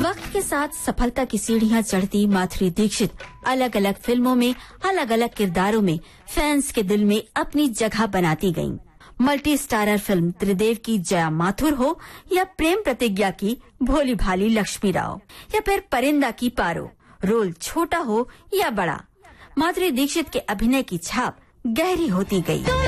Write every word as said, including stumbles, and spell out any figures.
वक्त के साथ सफलता की सीढ़ियां चढ़ती माधुरी दीक्षित अलग अलग फिल्मों में अलग अलग किरदारों में फैंस के दिल में अपनी जगह बनाती गईं। मल्टी स्टारर फिल्म त्रिदेव की जया माथुर हो या प्रेम प्रतिज्ञा की भोली भाली लक्ष्मी राव या फिर परिंदा की पारो, रोल छोटा हो या बड़ा, माधुरी दीक्षित के अभिनय की छाप गहरी होती गई।